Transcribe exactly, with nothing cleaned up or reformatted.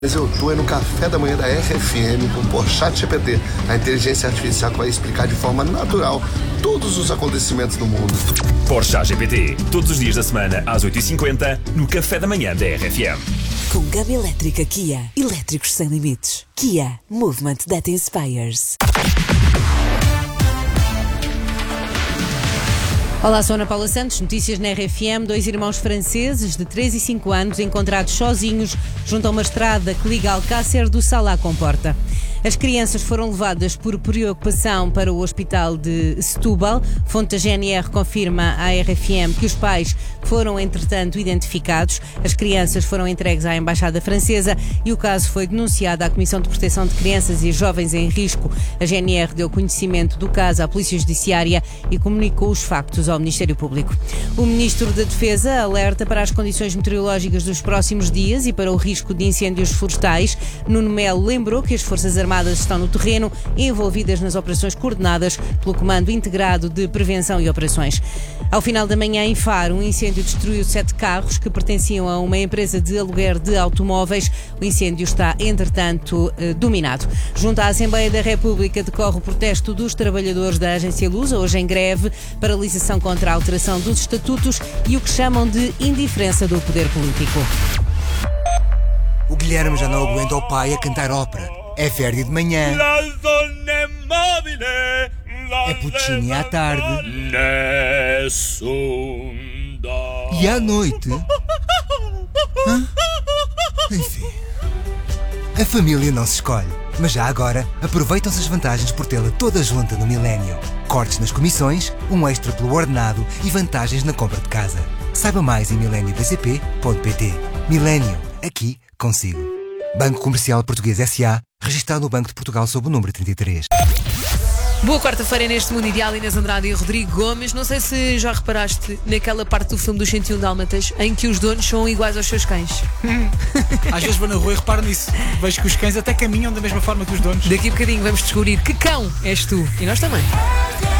Mas eu tô é no café da manhã da R F M com o ChatGPT, a inteligência artificial que vai explicar de forma natural todos os acontecimentos do mundo. Por ChatGPT, todos os dias da semana às oito e cinquenta no café da manhã da R F M. Com gama elétrica Kia, elétricos sem limites. Kia, movement that inspires. Olá, sou Ana Paula Santos, notícias na R F M. Dois irmãos franceses de três e cinco anos encontrados sozinhos junto a uma estrada que liga Alcácer do Sal à Comporta. As crianças foram levadas por preocupação para o hospital de Setúbal. Fonte da G N R confirma à R F M que os pais foram, entretanto, identificados. As crianças foram entregues à Embaixada Francesa e o caso foi denunciado à Comissão de Proteção de Crianças e Jovens em Risco. A G N R deu conhecimento do caso à Polícia Judiciária e comunicou os factos ao Ministério Público. O Ministro da Defesa alerta para as condições meteorológicas dos próximos dias e para o risco de incêndios florestais. Nuno Melo lembrou que as Forças Armadas estão no terreno, envolvidas nas operações coordenadas pelo Comando Integrado de Prevenção e Operações. Ao final da manhã, em Faro, um incêndio destruiu sete carros que pertenciam a uma empresa de aluguer de automóveis. O incêndio está, entretanto, dominado. Junto à Assembleia da República decorre o protesto dos trabalhadores da Agência Lusa, hoje em greve, paralisação contra a alteração dos estatutos e o que chamam de indiferença do poder político. O Guilherme já não aguenta o pai a cantar ópera. É Verdi de manhã, é Puccini à tarde e à noite. Hã? Enfim, a família não se escolhe, mas já agora aproveitam-se as vantagens por tê-la toda junta no Milênio. Cortes nas comissões, um extra pelo ordenado e vantagens na compra de casa. Saiba mais em milênio b c p ponto p t. Milênio, aqui consigo. Banco Comercial Português S A, registado no Banco de Portugal sob o número trinta e três. Boa quarta-feira neste Mundo Ideal, Inês Andrade e Rodrigo Gomes. Não sei se já reparaste naquela parte do filme dos cento e um Dálmatas em que os donos são iguais aos seus cães. Às vezes vou na rua e reparo nisso. Vejo que os cães até caminham da mesma forma que os donos. Daqui a bocadinho vamos descobrir que cão és tu. E nós também.